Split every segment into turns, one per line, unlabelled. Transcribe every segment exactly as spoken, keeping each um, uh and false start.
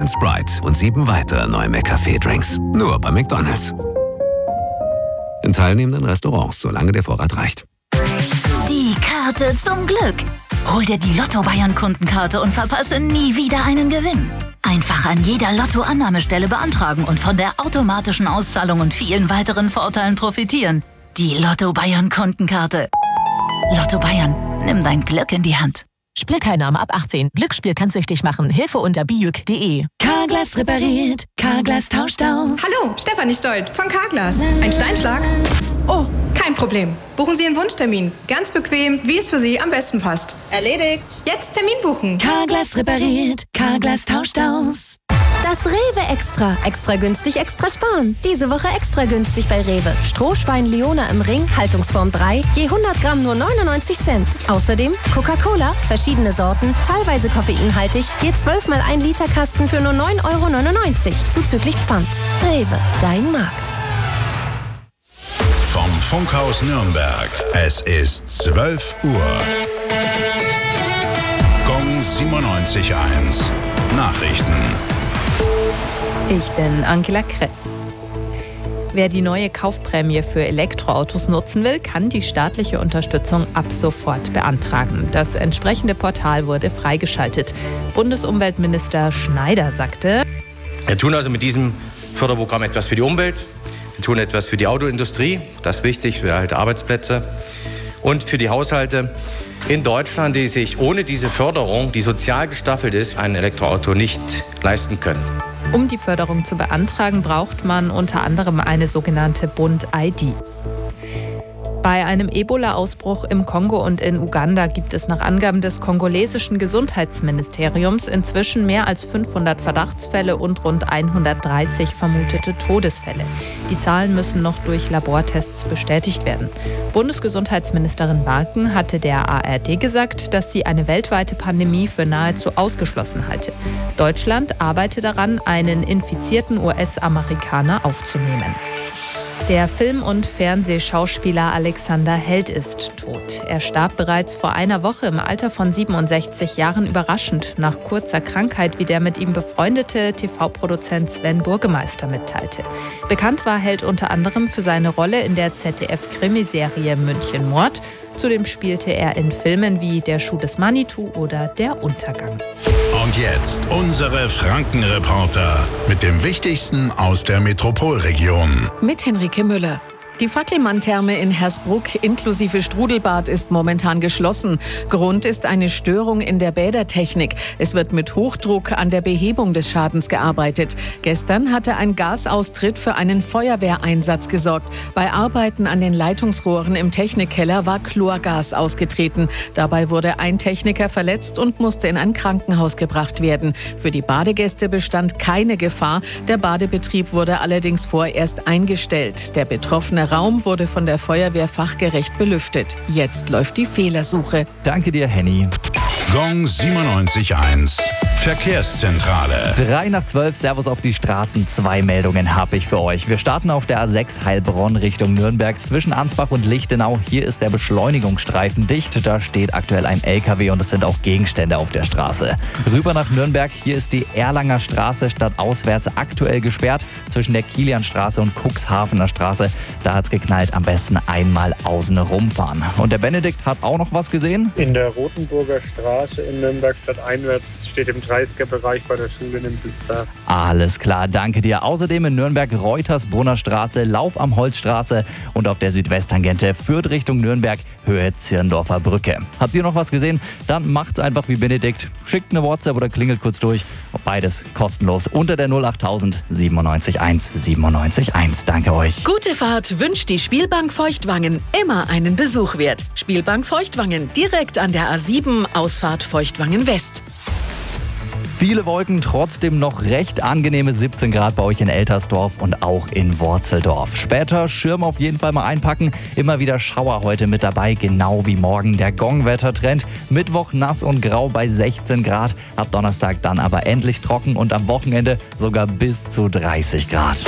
Sprite und sieben weitere neue McCafé-Drinks. Nur bei McDonald's. In teilnehmenden Restaurants, solange der Vorrat reicht.
Die Karte zum Glück. Hol dir die Lotto Bayern Kundenkarte und verpasse nie wieder einen Gewinn. Einfach an jeder Lotto-Annahmestelle beantragen und von der automatischen Auszahlung und vielen weiteren Vorteilen profitieren. Die Lotto Bayern Kundenkarte. Lotto Bayern, nimm dein Glück in die Hand.
Spielteilnahme ab achtzehn. Glücksspiel kann süchtig machen. Hilfe unter bijuk punkt de.
Carglass repariert. Carglass tauscht aus.
Hallo, Stefanie Stolt von Carglass. Ein Steinschlag? Oh, kein Problem. Buchen Sie Ihren Wunschtermin. Ganz bequem, wie es für Sie am besten passt.
Erledigt.
Jetzt Termin buchen.
Carglass repariert. Carglass tauscht aus.
Das Rewe Extra. Extra günstig, extra sparen. Diese Woche extra günstig bei Rewe. Strohschwein Leona im Ring, Haltungsform drei, je hundert Gramm nur neunundneunzig Cent. Außerdem Coca-Cola, verschiedene Sorten, teilweise koffeinhaltig, je zwölf mal ein Liter Kasten für nur neun Euro neunundneunzig, zuzüglich Pfand. Rewe, dein Markt.
Vom Funkhaus Nürnberg. Es ist zwölf Uhr. Gong siebenundneunzig Komma eins. Nachrichten.
Ich bin Angela Kress. Wer die neue Kaufprämie für Elektroautos nutzen will, kann die staatliche Unterstützung ab sofort beantragen. Das entsprechende Portal wurde freigeschaltet. Bundesumweltminister Schneider sagte:
Wir tun also mit diesem Förderprogramm etwas für die Umwelt. Wir tun etwas für die Autoindustrie, das ist wichtig, für halt Arbeitsplätze, und für die Haushalte in Deutschland, die sich ohne diese Förderung, die sozial gestaffelt ist, ein Elektroauto nicht leisten können.
Um die Förderung zu beantragen, braucht man unter anderem eine sogenannte Bund-I D. Bei einem Ebola-Ausbruch im Kongo und in Uganda gibt es nach Angaben des kongolesischen Gesundheitsministeriums inzwischen mehr als fünfhundert Verdachtsfälle und rund hundertdreißig vermutete Todesfälle. Die Zahlen müssen noch durch Labortests bestätigt werden. Bundesgesundheitsministerin Barken hatte der A R D gesagt, dass sie eine weltweite Pandemie für nahezu ausgeschlossen halte. Deutschland arbeite daran, einen infizierten U S-Amerikaner aufzunehmen. Der Film- und Fernsehschauspieler Alexander Held ist tot. Er starb bereits vor einer Woche im Alter von siebenundsechzig Jahren überraschend nach kurzer Krankheit, wie der mit ihm befreundete T V-Produzent Sven Burgemeister mitteilte. Bekannt war Held unter anderem für seine Rolle in der Z D F-Krimiserie München Mord. Zudem spielte er in Filmen wie Der Schuh des Manitou oder Der Untergang.
Und jetzt unsere Frankenreporter mit dem Wichtigsten aus der Metropolregion.
Mit Henrike Müller. Die Fackelmann-Therme in Hersbruck inklusive Strudelbad ist momentan geschlossen. Grund ist eine Störung in der Bädertechnik. Es wird mit Hochdruck an der Behebung des Schadens gearbeitet. Gestern hatte ein Gasaustritt für einen Feuerwehreinsatz gesorgt. Bei Arbeiten an den Leitungsrohren im Technikkeller war Chlorgas ausgetreten. Dabei wurde ein Techniker verletzt und musste in ein Krankenhaus gebracht werden. Für die Badegäste bestand keine Gefahr. Der Badebetrieb wurde allerdings vorerst eingestellt. Der betroffene Raum wurde von der Feuerwehr fachgerecht belüftet. Jetzt läuft die Fehlersuche.
Danke dir, Henny.
Gong siebenundneunzig Komma eins. Verkehrszentrale.
Drei nach zwölf, Servus auf die Straßen. Zwei Meldungen habe ich für euch. Wir starten auf der A sechs Heilbronn Richtung Nürnberg zwischen Ansbach und Lichtenau. Hier ist der Beschleunigungsstreifen dicht. Da steht aktuell ein L K W und es sind auch Gegenstände auf der Straße. Rüber nach Nürnberg. Hier ist die Erlanger Straße stadtauswärts aktuell gesperrt zwischen der Kilianstraße und Cuxhavener Straße. Da hat's geknallt. Am besten einmal außen rumfahren. Und der Benedikt hat auch noch was gesehen.
In der Rotenburger Straße in Nürnberg stadteinwärts steht im dreißiger-Bereich bei der Schule ein Blitzer.
Alles klar, danke dir. Außerdem in Nürnberg Reutersbrunner Straße, Lauf am Holzstraße und auf der Südwesttangente Fürth Richtung Nürnberg, Höhe Zirndorfer Brücke. Habt ihr noch was gesehen? Dann macht's einfach wie Benedikt. Schickt eine WhatsApp oder klingelt kurz durch. Beides kostenlos unter der null acht null null null siebenundneunzig eins siebenundneunzig eins. Danke euch.
Gute Fahrt wünscht die Spielbank Feuchtwangen. Immer einen Besuch wert. Spielbank Feuchtwangen, direkt an der A sieben, Ausfahrt Feuchtwangen West.
Viele Wolken, trotzdem noch recht angenehme siebzehn Grad bei euch in Eltersdorf und auch in Worzeldorf. Später Schirm auf jeden Fall mal einpacken. Immer wieder Schauer heute mit dabei, genau wie morgen. Der Gong-Wettertrend. Mittwoch nass und grau bei sechzehn Grad. Ab Donnerstag dann aber endlich trocken und am Wochenende sogar bis zu dreißig Grad.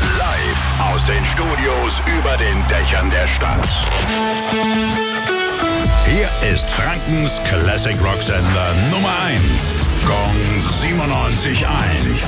Live aus den Studios über den Dächern der Stadt. Hier ist Frankens Classic Rock Sender Nummer eins. Gong siebenundneunzig Komma eins.